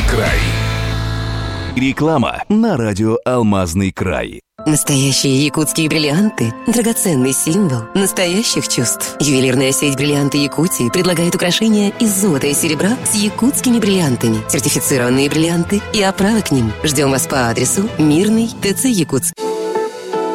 край». Реклама на радио «Алмазный край». Настоящие якутские бриллианты – драгоценный символ настоящих чувств. Ювелирная сеть «Бриллианты Якутии» предлагает украшения из золота и серебра с якутскими бриллиантами, сертифицированные бриллианты и оправы к ним. Ждем вас по адресу Мирный, ТЦ Якутск.